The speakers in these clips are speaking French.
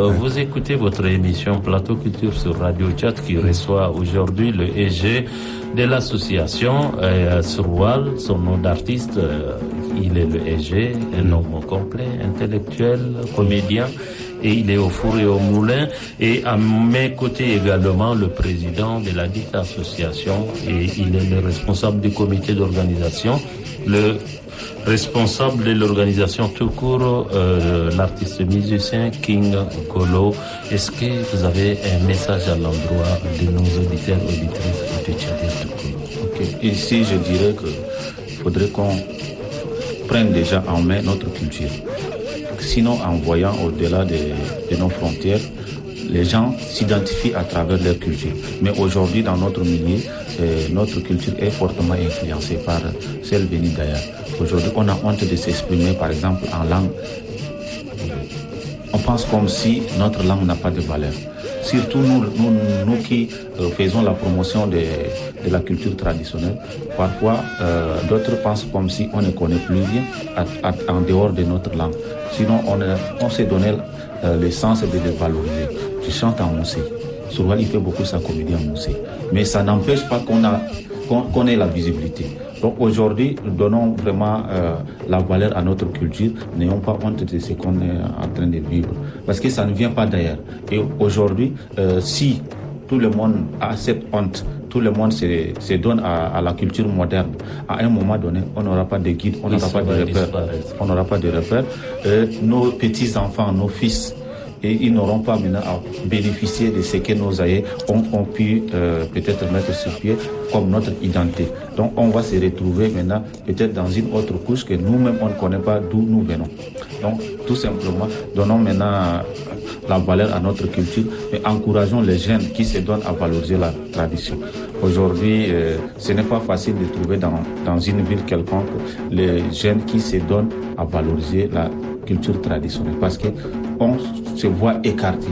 vous écoutez votre émission Plateau Culture sur Radio Tchad qui reçoit aujourd'hui le EG de l'association Surwal. Son nom d'artiste, il est le EG, un homme complet, intellectuel, comédien, et il est au four et au moulin. Et à mes côtés également le président de la dite association, et il est le responsable du comité d'organisation, le responsable de l'organisation tout court, l'artiste musicien King Golo. Est-ce que vous avez un message à l'endroit de nos auditeurs, auditrices et de Tchadien tout court? Ok, ici je dirais qu'il faudrait qu'on prenne déjà en main notre culture. Sinon, en voyant au-delà de nos frontières, les gens s'identifient à travers leur culture. Mais aujourd'hui, dans notre milieu, notre culture est fortement influencée par celle venue d'ailleurs. Aujourd'hui, on a honte de s'exprimer, par exemple, en langue. On pense comme si notre langue n'a pas de valeur. Surtout nous qui faisons la promotion de la culture traditionnelle, parfois d'autres pensent comme si on ne connaît plus rien en dehors de notre langue. Sinon, on s'est donné le sens de le valoriser. Je chante en moussé. Surwal, il fait beaucoup sa comédie en moussé. Mais ça n'empêche pas qu'on ait la visibilité. Donc aujourd'hui, nous donnons vraiment la valeur à notre culture. N'ayons pas honte de ce qu'on est en train de vivre. Parce que ça ne vient pas d'ailleurs. Et aujourd'hui, si tout le monde a cette honte, tout le monde se donne à la culture moderne, à un moment donné, on n'aura pas de guide, on n'aura pas de repères. On n'aura pas de repères. Nos petits-enfants, nos fils, et ils n'auront pas maintenant à bénéficier de ce que nos aïeux ont pu peut-être mettre sur pied comme notre identité. Donc on va se retrouver maintenant peut-être dans une autre couche que nous-mêmes on ne connaît pas d'où nous venons. Donc tout simplement, donnons maintenant la valeur à notre culture et encourageons les jeunes qui se donnent à valoriser la tradition. Aujourd'hui, ce n'est pas facile de trouver dans une ville quelconque les jeunes qui se donnent à valoriser la culture traditionnelle parce que on se voit écarté.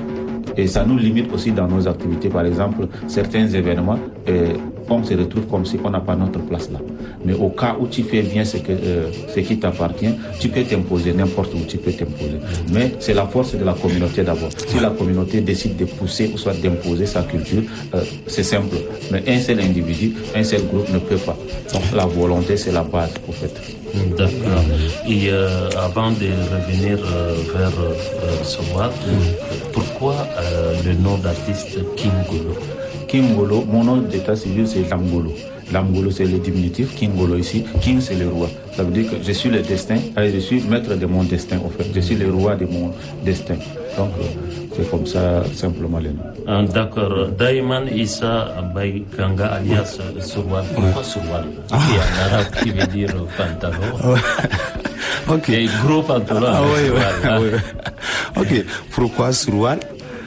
Et ça nous limite aussi dans nos activités. Par exemple, certains événements, on se retrouve comme si on n'a pas notre place là. Mais au cas où tu fais bien ce qui t'appartient, tu peux t'imposer n'importe où, tu peux t'imposer. Mais c'est la force de la communauté d'abord. Si la communauté décide de pousser ou soit d'imposer sa culture, c'est simple. Mais un seul individu, un seul groupe ne peut pas. Donc la volonté, c'est la base, au fait. D'accord. Et avant de revenir vers Surwal, pourquoi le nom d'artiste King Golo? King Golo, mon nom d'état civil c'est Lambolo. Lambolo c'est le diminutif, King Golo ici. King c'est le roi. Ça veut dire que je suis le destin, je suis maître de mon destin en fait. Je suis le roi de mon destin. Donc c'est comme ça simplement le nom. D'accord. Daiman Issa Baïkanga alias Surwal. Pourquoi Surwal? Qui en arabe qui veut dire pantalon. Ok. Et gros pantalon. Oui. Ok. Pourquoi Surwal?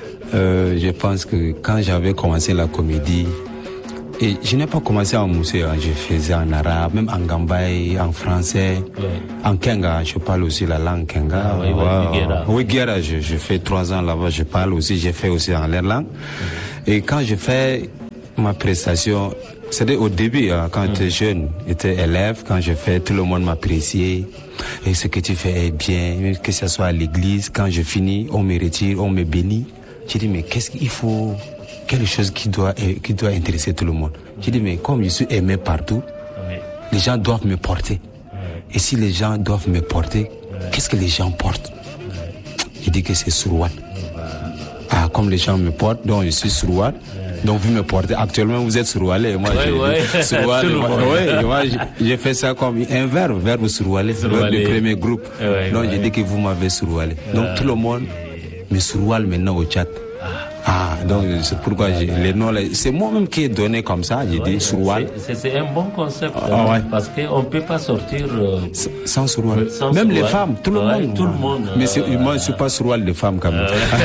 Je pense que quand j'avais commencé la comédie, et je n'ai pas commencé en moussé, je faisais en arabe, même en gambaye, en français, en kenga, je parle aussi la langue kenga. Oui, Guéra, je fais 3 ans là-bas, je parle aussi, j'ai fait aussi en leur langue. Et quand je fais ma prestation, c'était au début, quand j'étais jeune, j'étais élève, quand je fais, tout le monde m'appréciait. Et ce que tu fais est bien, que ce soit à l'église, quand je finis, on me retire, on me bénit. J'ai dit, mais qu'est-ce qu'il faut? Quelque chose qui doit intéresser tout le monde. J'ai dit, mais comme je suis aimé partout, les gens doivent me porter. Et si les gens doivent me porter, qu'est-ce que les gens portent? J'ai dit que c'est Surwal. Comme les gens me portent, donc je suis Surwal. Donc vous me portez. Actuellement, vous êtes Surwalé. Moi, Surwalé. Moi, j'ai fait ça comme un verbe Surwalé. Le premier groupe. Donc j'ai dit que vous m'avez Surwalé. Donc tout le monde me Surwal maintenant au chat. Donc c'est pourquoi les noms, c'est moi-même qui ai donné comme ça, j'ai dit Surwal. C'est un bon concept, parce qu'on ne peut pas sortir sans Surwal. Même les femmes, tout le monde. Tout le monde. Mais moi, je ne suis pas Surwal de femmes quand même.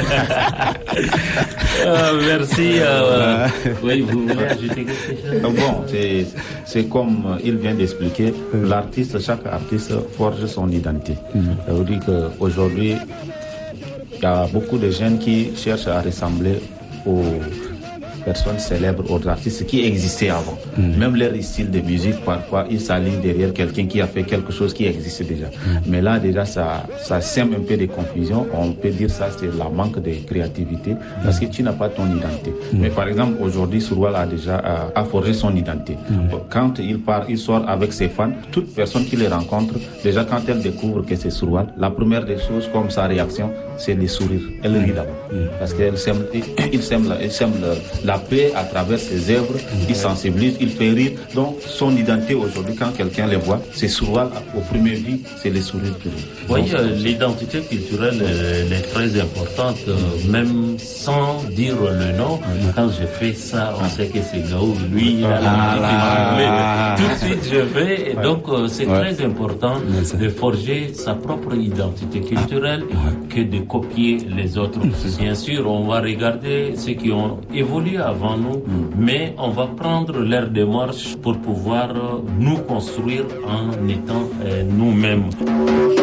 Merci. Oui, vous voulez ajouter quelque chose? Bon, c'est comme il vient d'expliquer, chaque artiste forge son identité. Ça veut dire qu'aujourd'hui, il y a beaucoup de jeunes qui cherchent à ressembler personnes célèbres, aux artistes qui existaient avant. Même leur style de musique, parfois, ils s'alignent derrière quelqu'un qui a fait quelque chose qui existait déjà. Mais là, déjà, ça sème un peu de confusion. On peut dire ça, c'est la manque de créativité parce que tu n'as pas ton identité. Mais par exemple, aujourd'hui, Surwal a déjà forgé son identité. Quand il part, il sort avec ses fans. Toute personne qui les rencontre, déjà quand elle découvre que c'est Surwal, la première des choses, comme sa réaction, c'est de sourire. Elle rit d'abord. Parce qu'il sème la paix à travers ses œuvres, il sensibilise, il fait rire. Donc, son identité aujourd'hui, quand quelqu'un les voit, c'est Surwal, au premier vue, c'est les sourires toujours. Oui, l'identité culturelle elle est très importante, même sans dire le nom. Quand je fais ça, on sait que c'est Gaou, lui, il a la tout de suite je vais. Et donc, c'est très important de forger sa propre identité culturelle que de copier les autres. Bien sûr, on va regarder ceux qui ont évolué avant nous, mais on va prendre leur démarche pour pouvoir nous construire en étant nous-mêmes.